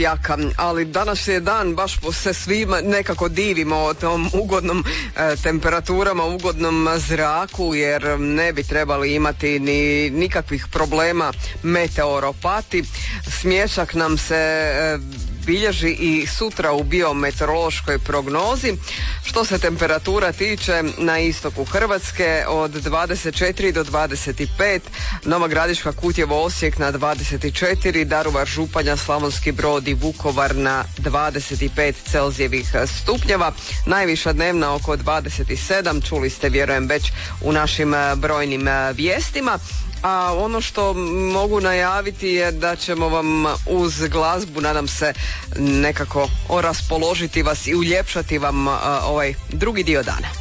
jaka, ali danas je dan, baš se svima nekako divimo o tom ugodnom temperaturama, ugodnom zraku, jer ne bi trebali imati ni nikakvih problema meteoropati. Smješak nam se bilježi i sutra u biometeorološkoj prognozi. Što se temperatura tiče, na istoku Hrvatske od 24 do 25, Nova Gradiška, Kutjevo, Osijek na 24, Daruvar, Županja, Slavonski Brod i Vukovar na 25 Celzijevih stupnjeva. Najviša dnevna oko 27, čuli ste vjerujem već u našim brojnim vijestima. A ono što mogu najaviti je da ćemo vam uz glazbu, nadam se, nekako raspoložiti vas i uljepšati vam ovaj drugi dio dana.